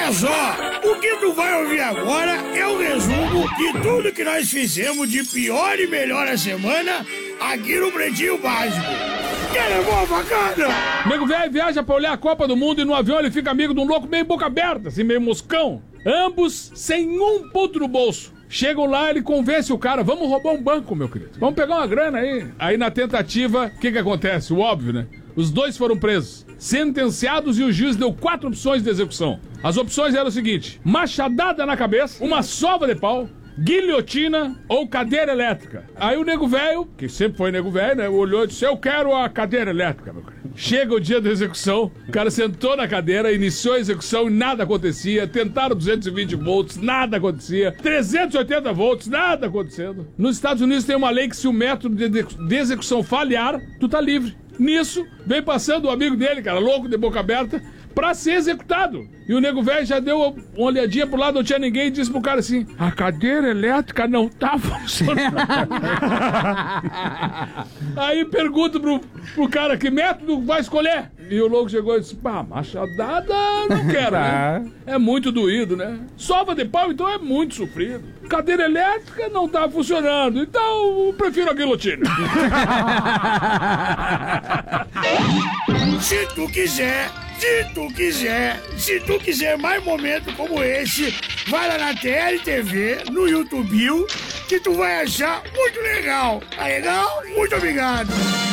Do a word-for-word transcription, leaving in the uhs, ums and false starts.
Olha só, o que tu vai ouvir agora é o resumo de tudo que nós fizemos de pior e melhor a semana aqui no Pretinho Básico. Quer levar a facada? Nego velho viaja pra olhar a Copa do Mundo e no avião ele fica amigo de um louco meio boca aberta, assim, meio moscão. Ambos sem um ponto no bolso. Chegam lá, ele convence o cara, vamos roubar um banco, meu querido. Vamos pegar uma grana aí. Aí na tentativa, o que que acontece? O óbvio, né? Os dois foram presos, sentenciados, e o juiz deu quatro opções de execução. As opções eram o seguinte: machadada na cabeça, uma sova de pau, guilhotina ou cadeira elétrica. Aí o nego velho, que sempre foi nego velho, né, olhou e disse: eu quero a cadeira elétrica, meu querido. Chega o dia da execução, o cara sentou na cadeira, iniciou a execução e nada acontecia. Tentaram duzentos e vinte volts, nada acontecia. trezentos e oitenta volts, nada acontecendo. Nos Estados Unidos tem uma lei que se o método de execução falhar, tu tá livre. Nisso, vem passando o amigo dele, cara, louco, de boca aberta, pra ser executado. E o nego velho já deu uma olhadinha pro lado, não tinha ninguém, e disse pro cara assim: a cadeira elétrica não tá funcionando. Aí pergunta pro, pro cara: que método vai escolher? E o louco chegou e disse: pá, machadada não quero, né? É muito doído, né? Sova de pau, então é muito sofrido. Cadeira elétrica não tá funcionando, então eu prefiro a guilhotina. Se tu quiser, se tu quiser, se tu quiser mais momentos como esse, vai lá na T L T V, no YouTube, que tu vai achar muito legal. Tá legal? Muito obrigado.